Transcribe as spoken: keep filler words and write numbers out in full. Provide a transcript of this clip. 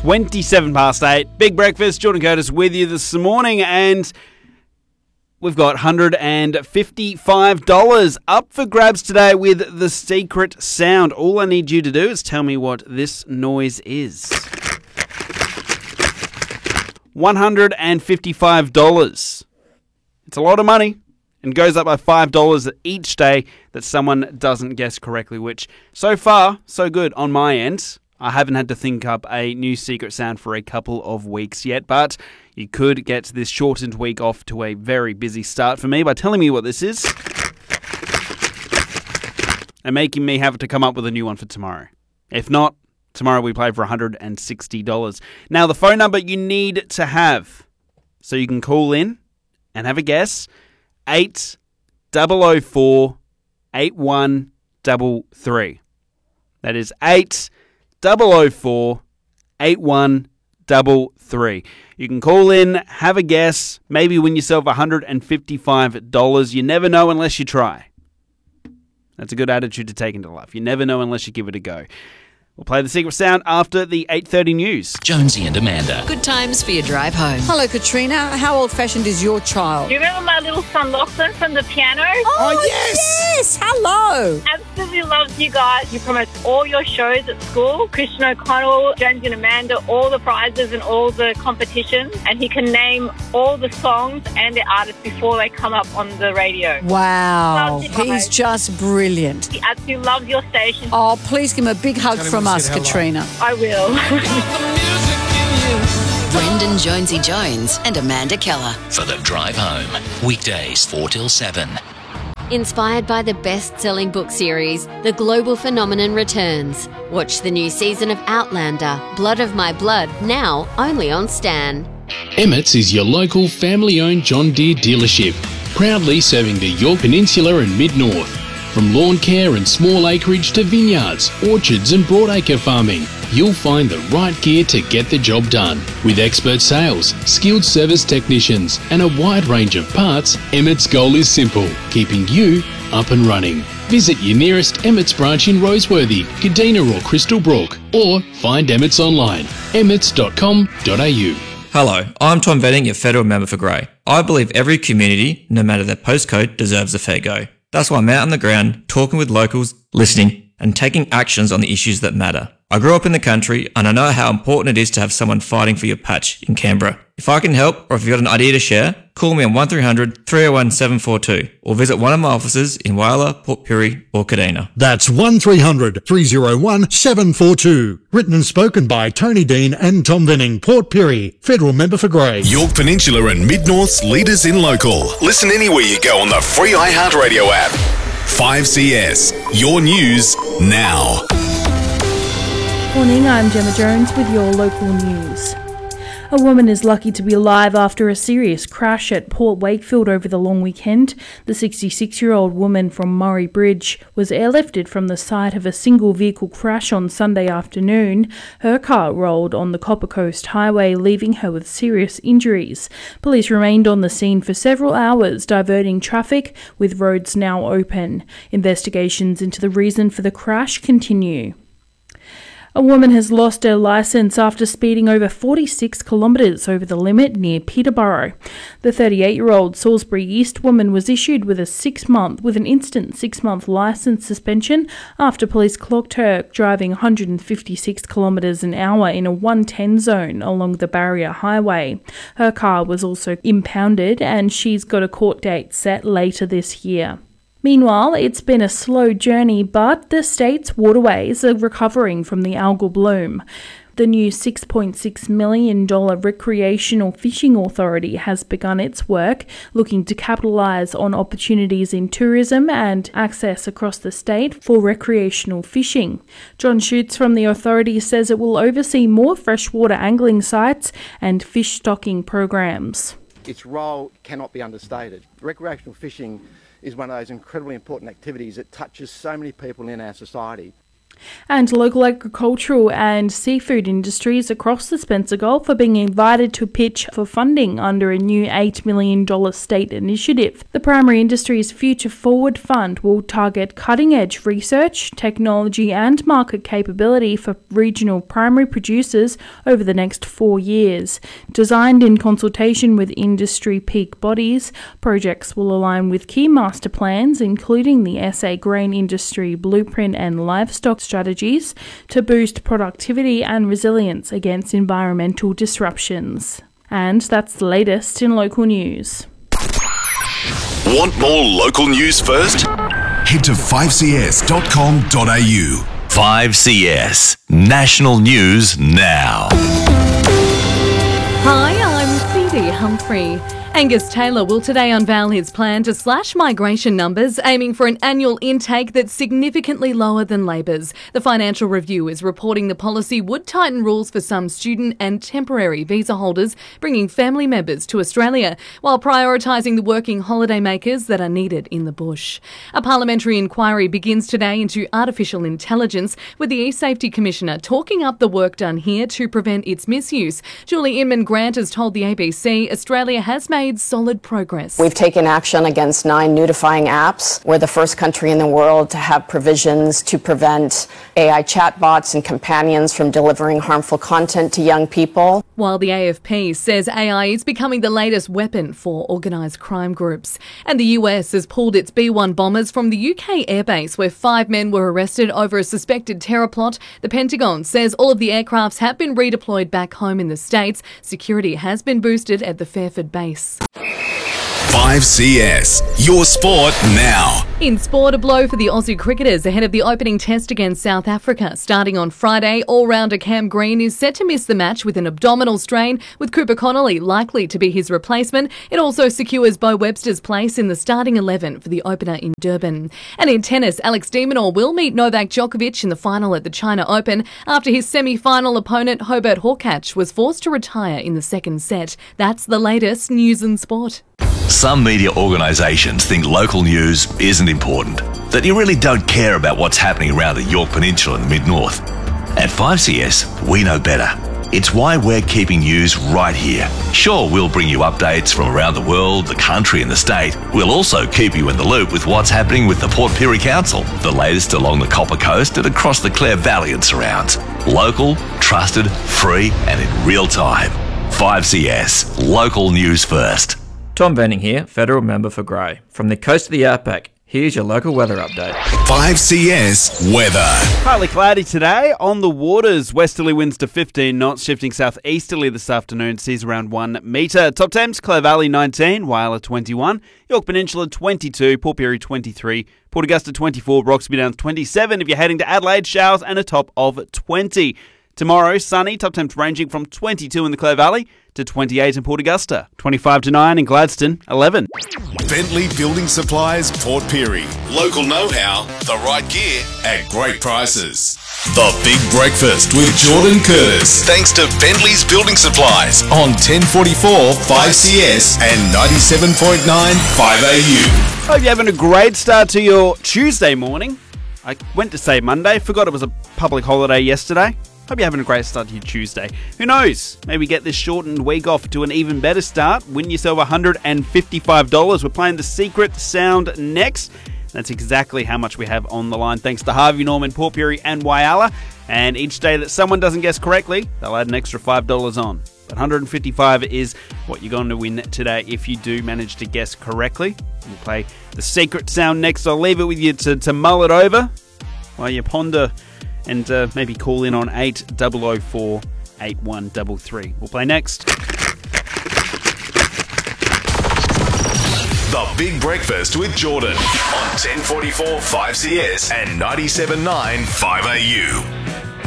twenty-seven past eight. Big breakfast. Jordan Curtis with you this morning, and we've got one hundred fifty-five dollars up for grabs today with The Secret Sound. All I need you to do is tell me what this noise is. one hundred fifty-five dollars. It's a lot of money and goes up by five dollars each day that someone doesn't guess correctly, which so far, so good on my end. I haven't had to think up a new secret sound for a couple of weeks yet, but you could get this shortened week off to a very busy start for me by telling me what this is and making me have to come up with a new one for tomorrow. If not, tomorrow we play for one hundred sixty dollars. Now, the phone number you need to have so you can call in and have a guess, eight zero zero four, eight one three three. That is eight zero zero four, eight one three three. You can call in, have a guess, maybe win yourself one hundred fifty-five dollars. You never know unless you try. That's a good attitude to take into life. You never know unless you give it a go. We'll play The Secret Sound after the eight thirty news. Jonesy and Amanda. Good times for your drive home. Hello, Katrina. How old-fashioned is your child? Do you remember my little son Lachlan from the piano? Oh, Oh, yes! yes! Hello! Absolutely loves you guys. You promote all your shows at school. Christian O'Connell, Jonesy and Amanda, all the prizes and all the competitions. And he can name all the songs and the artists before they come up on the radio. Wow. Loves you guys. He's just brilliant. He absolutely loves your station. Oh, please give him a big hug Tell him from we us, said hello. Katrina. I will. Brendan Jonesy Jones and Amanda Keller. For the drive home. Weekdays four till seven. Inspired by the best-selling book series, The Global Phenomenon returns. Watch the new season of Outlander, Blood of My Blood, now only on Stan. Emmett's is your local family-owned John Deere dealership, proudly serving the York Peninsula and Mid-North. From lawn care and small acreage to vineyards, orchards and broadacre farming, you'll find the right gear to get the job done. With expert sales, skilled service technicians and a wide range of parts, Emmett's goal is simple, keeping you up and running. Visit your nearest Emmett's branch in Roseworthy, Kadina or Crystal Brook, or find Emmett's online, emmets dot com dot a u. Hello, I'm Tom Venning, your federal member for Grey. I believe every community, no matter their postcode, deserves a fair go. That's why I'm out on the ground, talking with locals, listening, and taking actions on the issues that matter. I grew up in the country, and I know how important it is to have someone fighting for your patch in Canberra. If I can help, or if you've got an idea to share, call me on one three hundred, three oh one, seven four two, or visit one of my offices in Whyalla, Port Pirie, or Kadina. That's one three hundred, three oh one, seven four two. Written and spoken by Tony Dean and Tom Venning, Port Pirie, federal member for Grey. York Peninsula and Mid-North's leaders in local. Listen anywhere you go on the free iHeartRadio app. five C S, your news now. Morning, I'm Gemma Jones with your local news. A woman is lucky to be alive after a serious crash at Port Wakefield over the long weekend. The sixty-six-year-old woman from Murray Bridge was airlifted from the site of a single vehicle crash on Sunday afternoon. Her car rolled on the Copper Coast Highway, leaving her with serious injuries. Police remained on the scene for several hours, diverting traffic, with roads now open. Investigations into the reason for the crash continue. A woman has lost her licence after speeding over forty-six kilometres over the limit near Peterborough. The thirty-eight-year-old Salisbury East woman was issued with a six-month with an instant six-month licence suspension after police clocked her driving one hundred fifty-six kilometres an hour in a one ten zone along the Barrier Highway. Her car was also impounded, and she's got a court date set later this year. Meanwhile, it's been a slow journey, but the state's waterways are recovering from the algal bloom. The new six point six million dollars Recreational Fishing Authority has begun its work, looking to capitalise on opportunities in tourism and access across the state for recreational fishing. John Schutz from the authority says it will oversee more freshwater angling sites and fish stocking programs. Its role cannot be understated. Recreational fishing is one of those incredibly important activities that touches so many people in our society. And local agricultural and seafood industries across the Spencer Gulf are being invited to pitch for funding under a new eight million dollars state initiative. The Primary Industries Future Forward Fund will target cutting-edge research, technology and market capability for regional primary producers over the next four years. Designed in consultation with industry peak bodies, projects will align with key master plans, including the S A Grain Industry Blueprint and Livestock Strategies, to boost productivity and resilience against environmental disruptions. And that's the latest in local news. Want more local news first? Head to five c s dot com dot a u. five C S National News Now. Hi, I'm Phoebe Humphrey. Angus Taylor will today unveil his plan to slash migration numbers, aiming for an annual intake that's significantly lower than Labor's. The Financial Review is reporting the policy would tighten rules for some student and temporary visa holders bringing family members to Australia, while prioritising the working holidaymakers that are needed in the bush. A parliamentary inquiry begins today into artificial intelligence, with the eSafety Commissioner talking up the work done here to prevent its misuse. Julie Inman-Grant has told the A B C Australia has made solid progress. We've taken action against nine nudifying apps. We're the first country in the world to have provisions to prevent A I chatbots and companions from delivering harmful content to young people. While the A F P says A I is becoming the latest weapon for organised crime groups. And the U S has pulled its B one bombers from the U K airbase, where five men were arrested over a suspected terror plot. The Pentagon says all of the aircrafts have been redeployed back home in the States. Security has been boosted at the Fairford base. five C S, your sport now. In sport, a blow for the Aussie cricketers ahead of the opening test against South Africa. Starting on Friday, all-rounder Cam Green is set to miss the match with an abdominal strain, with Cooper Connolly likely to be his replacement. It also secures Bo Webster's place in the starting eleven for the opener in Durban. And in tennis, Alex de Minaur will meet Novak Djokovic in the final at the China Open after his semi-final opponent Hubert Hurkacz was forced to retire in the second set. That's the latest news and sport. Some media organisations think local news isn't important, that you really don't care about what's happening around the Yorke Peninsula and the Mid-North. At five C S, we know better. It's why we're keeping news right here. Sure, we'll bring you updates from around the world, the country and the state. We'll also keep you in the loop with what's happening with the Port Pirie Council, the latest along the Copper Coast and across the Clare Valley and surrounds. Local, trusted, free and in real time. five C S, local news first. Tom Venning here, Federal Member for Grey. From the coast of the Outback, here's your local weather update. five C S weather. Partly cloudy today. On the waters, westerly winds to fifteen knots, shifting southeasterly this afternoon, seas around one metre. Top temps, Clare Valley nineteen, Whyalla twenty-one, Yorke Peninsula twenty-two, Port Pirie twenty-three, Port Augusta twenty-four, Roxby Downs twenty-seven. If you're heading to Adelaide, showers and a top of twenty. Tomorrow, sunny, top temps ranging from twenty-two in the Clare Valley to twenty-eight in Port Augusta, twenty-five to nine in Gladstone, eleven. Bentley Building Supplies, Port Pirie. Local know-how, the right gear at great prices. The Big Breakfast with Jordan Curtis. Thanks to Bentley's Building Supplies on ten forty-four five C S and ninety-seven point nine five A U. Hope you're having a great start to your Tuesday morning. I went to say Monday, forgot it was a public holiday yesterday. Hope you're having a great start to your Tuesday. Who knows? Maybe get this shortened week off to an even better start. Win yourself one hundred fifty-five dollars. We're playing The Secret Sound next. That's exactly how much we have on the line, thanks to Harvey Norman, Port Pirie and Whyalla. And each day that someone doesn't guess correctly, they'll add an extra five dollars on. But one hundred fifty-five dollars is what you're going to win today if you do manage to guess correctly. We'll play The Secret Sound next. I'll leave it with you to, to mull it over while you ponder and uh, maybe call in on eight oh oh four, eight one three three. We'll play next. The Big Breakfast with Jordan on ten forty-four five C S and ninety-seven point nine five A U.